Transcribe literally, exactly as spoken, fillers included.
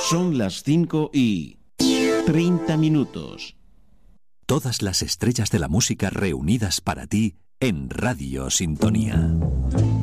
Son las cinco y treinta minutos. Todas las estrellas de la música reunidas para ti en Radio Sintonía.